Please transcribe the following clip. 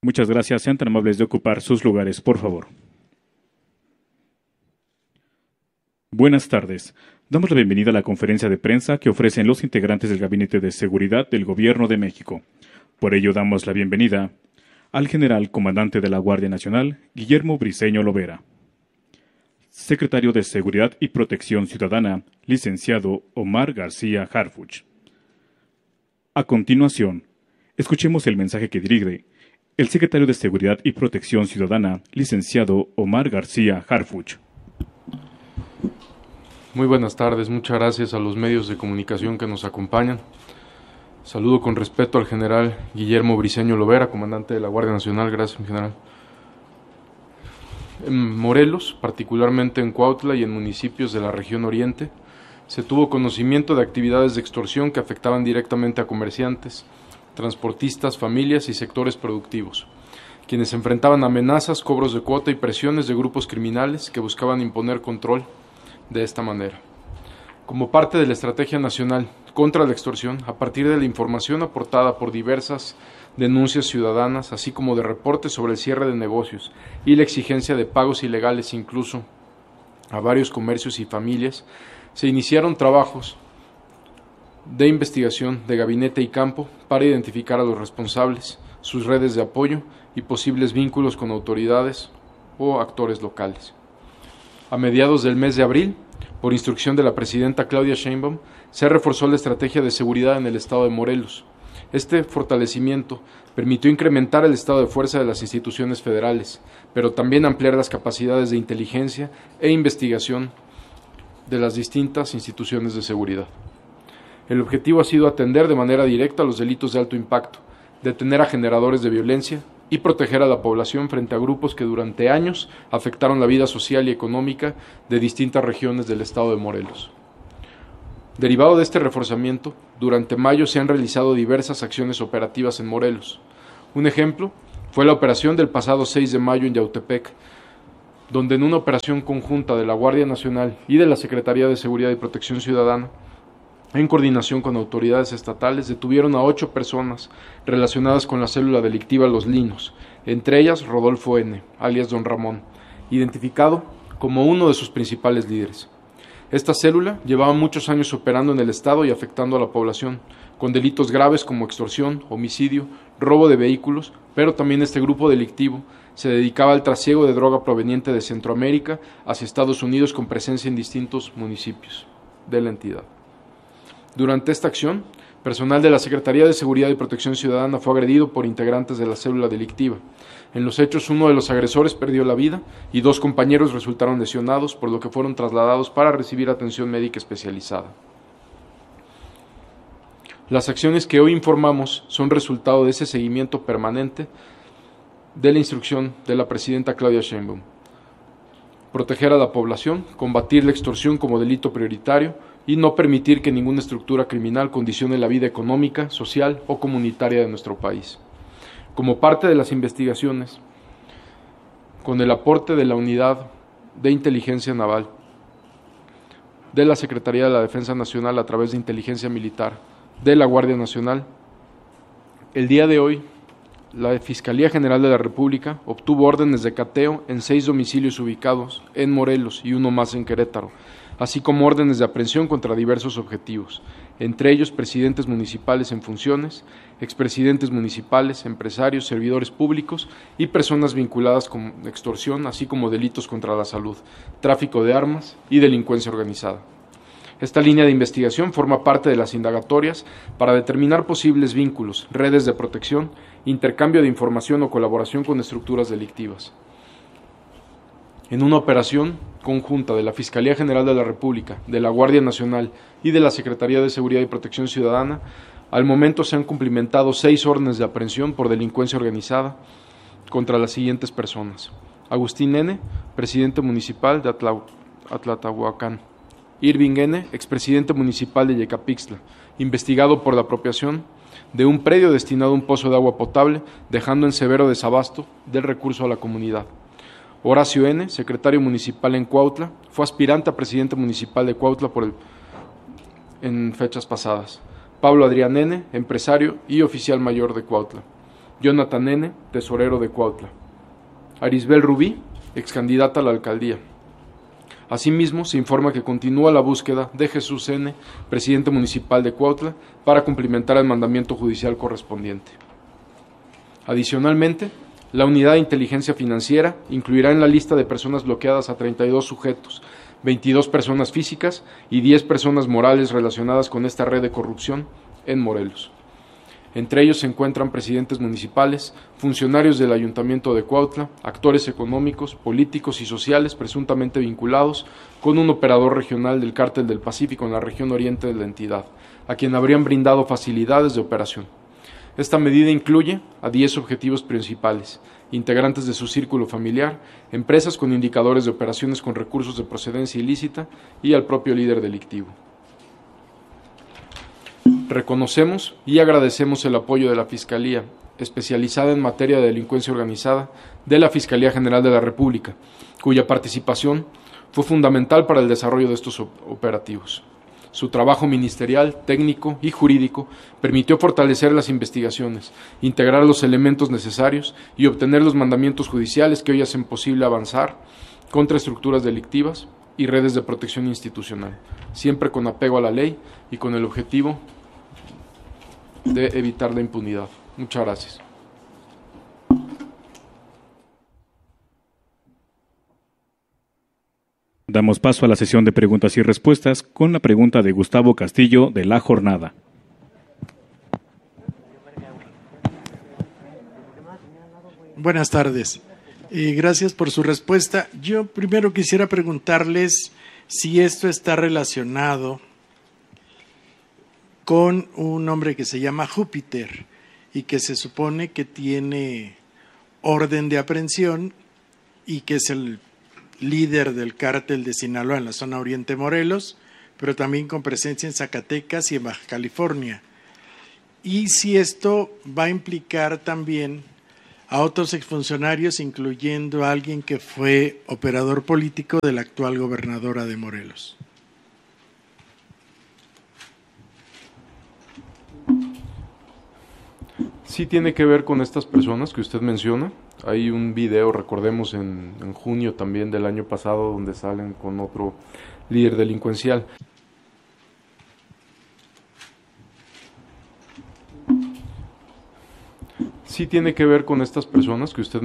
Muchas gracias. Sean tan amables de ocupar sus lugares, por favor. Buenas tardes. Damos la bienvenida a la conferencia de prensa que ofrecen los integrantes del Gabinete de Seguridad del Gobierno de México. Por ello damos la bienvenida al General Comandante de la Guardia Nacional, Guillermo Briceño Lovera. Secretario de Seguridad y Protección Ciudadana, Licenciado Omar García Harfuch. A continuación, escuchemos el mensaje que dirige el Secretario de Seguridad y Protección Ciudadana, Licenciado Omar García Harfuch. Muy buenas tardes, muchas gracias a los medios de comunicación que nos acompañan. Saludo con respeto al General Guillermo Briceño Lovera, Comandante de la Guardia Nacional. Gracias, mi general. En Morelos, particularmente en Cuautla y en municipios de la región oriente, se tuvo conocimiento de actividades de extorsión que afectaban directamente a comerciantes, transportistas, familias y sectores productivos, quienes enfrentaban amenazas, cobros de cuota y presiones de grupos criminales que buscaban imponer control de esta manera. Como parte de la Estrategia Nacional contra la Extorsión, a partir de la información aportada por diversas denuncias ciudadanas, así como de reportes sobre el cierre de negocios y la exigencia de pagos ilegales incluso a varios comercios y familias, se iniciaron trabajos de investigación de gabinete y campo para identificar a los responsables, sus redes de apoyo y posibles vínculos con autoridades o actores locales. A mediados del mes de abril, por instrucción de la presidenta Claudia Sheinbaum, se reforzó la estrategia de seguridad en el estado de Morelos. Este fortalecimiento permitió incrementar el estado de fuerza de las instituciones federales, pero también ampliar las capacidades de inteligencia e investigación de las distintas instituciones de seguridad. El objetivo ha sido atender de manera directa los delitos de alto impacto, detener a generadores de violencia y proteger a la población frente a grupos que durante años afectaron la vida social y económica de distintas regiones del estado de Morelos. Derivado de este reforzamiento, durante mayo se han realizado diversas acciones operativas en Morelos. Un ejemplo fue la operación del pasado 6 de mayo en Yautepec, donde en una operación conjunta de la Guardia Nacional y de la Secretaría de Seguridad y Protección Ciudadana, en coordinación con autoridades estatales, detuvieron a 8 personas relacionadas con la célula delictiva Los Linos, entre ellas Rodolfo N., alias Don Ramón, identificado como uno de sus principales líderes. Esta célula llevaba muchos años operando en el estado y afectando a la población, con delitos graves como extorsión, homicidio, robo de vehículos, pero también este grupo delictivo se dedicaba al trasiego de droga proveniente de Centroamérica hacia Estados Unidos con presencia en distintos municipios de la entidad. Durante esta acción, personal de la Secretaría de Seguridad y Protección Ciudadana fue agredido por integrantes de la célula delictiva. En los hechos, uno de los agresores perdió la vida y 2 compañeros resultaron lesionados, por lo que fueron trasladados para recibir atención médica especializada. Las acciones que hoy informamos son resultado de ese seguimiento permanente de la instrucción de la presidenta Claudia Sheinbaum. Proteger a la población, combatir la extorsión como delito prioritario y no permitir que ninguna estructura criminal condicione la vida económica, social o comunitaria de nuestro país. Como parte de las investigaciones, con el aporte de la Unidad de Inteligencia Naval de la Secretaría de la Defensa Nacional a través de Inteligencia Militar de la Guardia Nacional, el día de hoy, la Fiscalía General de la República obtuvo órdenes de cateo en 6 domicilios ubicados en Morelos y uno más en Querétaro, así como órdenes de aprehensión contra diversos objetivos, entre ellos presidentes municipales en funciones, expresidentes municipales, empresarios, servidores públicos y personas vinculadas con extorsión, así como delitos contra la salud, tráfico de armas y delincuencia organizada. Esta línea de investigación forma parte de las indagatorias para determinar posibles vínculos, redes de protección, intercambio de información o colaboración con estructuras delictivas. En una operación conjunta de la Fiscalía General de la República, de la Guardia Nacional y de la Secretaría de Seguridad y Protección Ciudadana, al momento se han cumplimentado 6 órdenes de aprehensión por delincuencia organizada contra las siguientes personas: Agustín N., presidente municipal de Atlatahuacán; Irving N., expresidente municipal de Yecapixtla, investigado por la apropiación de un predio destinado a un pozo de agua potable, dejando en severo desabasto del recurso a la comunidad. Horacio N., secretario municipal en Cuautla, fue aspirante a presidente municipal de Cuautla en fechas pasadas. Pablo Adrián N., empresario y oficial mayor de Cuautla. Jonathan N., tesorero de Cuautla. Arisbel Rubí, excandidata a la alcaldía. Asimismo, se informa que continúa la búsqueda de Jesús N., presidente municipal de Cuautla, para cumplimentar el mandamiento judicial correspondiente. Adicionalmente, la Unidad de Inteligencia Financiera incluirá en la lista de personas bloqueadas a 32 sujetos, 22 personas físicas y 10 personas morales relacionadas con esta red de corrupción en Morelos. Entre ellos se encuentran presidentes municipales, funcionarios del Ayuntamiento de Cuautla, actores económicos, políticos y sociales presuntamente vinculados con un operador regional del Cártel del Pacífico en la región oriente de la entidad, a quien habrían brindado facilidades de operación. Esta medida incluye a 10 objetivos principales, integrantes de su círculo familiar, empresas con indicadores de operaciones con recursos de procedencia ilícita y al propio líder delictivo. Reconocemos y agradecemos el apoyo de la Fiscalía, especializada en materia de delincuencia organizada, de la Fiscalía General de la República, cuya participación fue fundamental para el desarrollo de estos operativos. Su trabajo ministerial, técnico y jurídico permitió fortalecer las investigaciones, integrar los elementos necesarios y obtener los mandamientos judiciales que hoy hacen posible avanzar contra estructuras delictivas y redes de protección institucional, siempre con apego a la ley y con el objetivo de evitar la impunidad. Muchas gracias. Damos paso a la sesión de preguntas y respuestas con la pregunta de Gustavo Castillo de La Jornada. Buenas tardes. Gracias por su respuesta. Yo primero quisiera preguntarles si esto está relacionado con un hombre que se llama Júpiter y que se supone que tiene orden de aprehensión y que es el líder del cártel de Sinaloa en la zona oriente de Morelos, pero también con presencia en Zacatecas y en Baja California. Y si esto va a implicar también a otros exfuncionarios, incluyendo a alguien que fue operador político de la actual gobernadora de Morelos. Sí tiene que ver con estas personas que usted menciona. Hay un video, recordemos, en junio también del año pasado, donde salen con otro líder delincuencial. Sí tiene que ver con estas personas que usted